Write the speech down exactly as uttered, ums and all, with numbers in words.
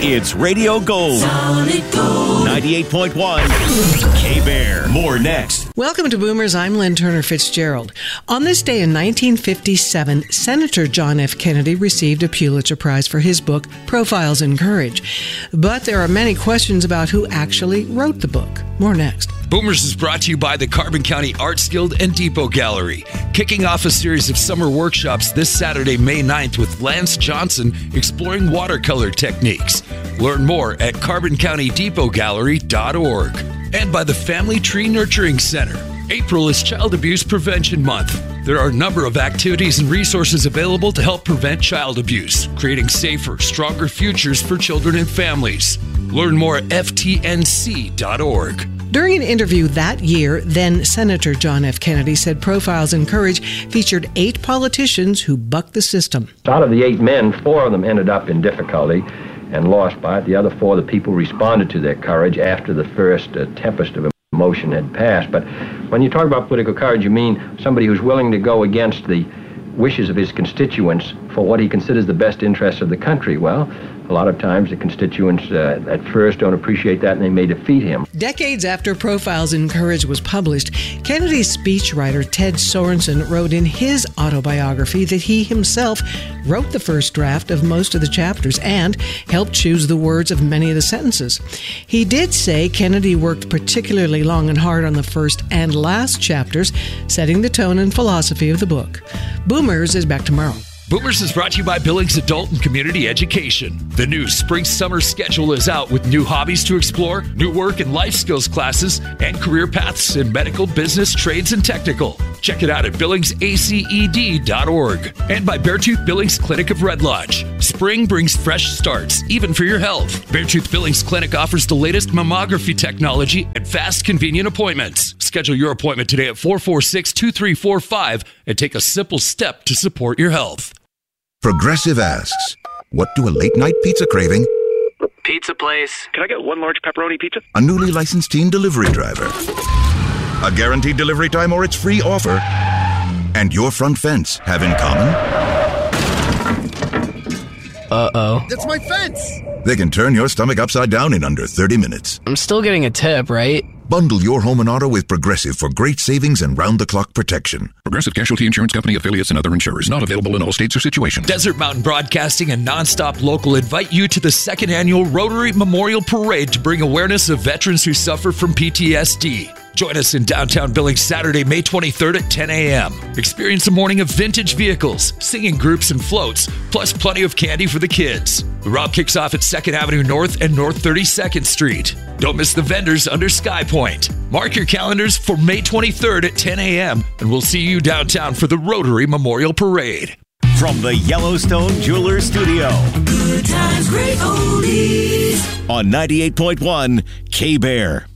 It's Radio Gold. Solid Gold. ninety-eight point one K-Bear. More next. Welcome to Boomers. I'm Lynn Turner Fitzgerald. On this day in nineteen fifty-seven, Senator John F. Kennedy received a Pulitzer Prize for his book, Profiles in Courage. But there are many questions about who actually wrote the book. More next. Boomers is brought to you by the Carbon County Arts Guild and Depot Gallery, kicking off a series of summer workshops this Saturday, May ninth, with Lance Johnson exploring watercolor techniques. Learn more at carbon county depot gallery dot org. And by the Family Tree Nurturing Center. April is Child Abuse Prevention Month. There are a number of activities and resources available to help prevent child abuse, creating safer, stronger futures for children and families. Learn more at F T N C dot org. During an interview that year, then Senator John F. Kennedy said Profiles in Courage featured eight politicians who bucked the system. Out of the eight men, four of them ended up in difficulty and lost by it. The other four, the people responded to their courage after the first uh, tempest of emotion had passed. But when you talk about political courage, you mean somebody who's willing to go against the wishes of his constituents for what he considers the best interests of the country. Well, a lot of times the constituents uh, at first don't appreciate that, and they may defeat him. Decades after Profiles in Courage was published, Kennedy's speechwriter Ted Sorensen wrote in his autobiography that he himself wrote the first draft of most of the chapters and helped choose the words of many of the sentences. He did say Kennedy worked particularly long and hard on the first and last chapters, setting the tone and philosophy of the book. Boomers is back tomorrow. Boomers is brought to you by Billings Adult and Community Education. The new spring-summer schedule is out with new hobbies to explore, new work and life skills classes, and career paths in medical, business, trades, and technical. Check it out at billings a c e d dot org. And by Beartooth Billings Clinic of Red Lodge. Spring brings fresh starts, even for your health. Beartooth Billings Clinic offers the latest mammography technology and fast, convenient appointments. Schedule your appointment today at four four six, two three four five and take a simple step to support your health. Progressive asks, what do a late-night pizza craving, Pizza place. Can I get one large pepperoni pizza? a newly licensed teen delivery driver, a guaranteed delivery time or its free offer, and your front fence have in common? Uh-oh. That's my fence! They can turn your stomach upside down in under thirty minutes. I'm still getting a tip, right? Bundle your home and auto with Progressive for great savings and round-the-clock protection. Progressive Casualty Insurance Company, affiliates, and other insurers. Not available in all states or situations. Desert Mountain Broadcasting and Nonstop Local invite you to the second annual Rotary Memorial Parade to bring awareness of veterans who suffer from P T S D. Join us in downtown Billings Saturday, May twenty-third at ten a.m. Experience a morning of vintage vehicles, singing groups and floats, plus plenty of candy for the kids. The route kicks off at second Avenue North and North thirty-second Street. Don't miss the vendors under Sky Point. Mark your calendars for May twenty-third at ten a.m. and we'll see you downtown for the Rotary Memorial Parade. From the Yellowstone Jewelers Studio. Good times, great oldies. On ninety-eight point one K-Bear.